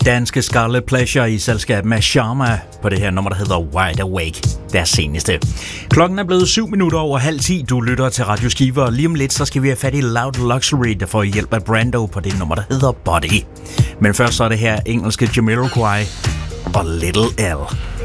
danske Scarlet Pleasure i selskab med Sharma på det her nummer, der hedder Wide Awake, deres seneste. Klokken er blevet 7:07. Du lytter til Radio Skive, og lige om lidt, så skal vi have fat i Loud Luxury, der får hjælp af Brando på det nummer, der hedder Body. Men først så er det her engelske Jamiroquai og Little L.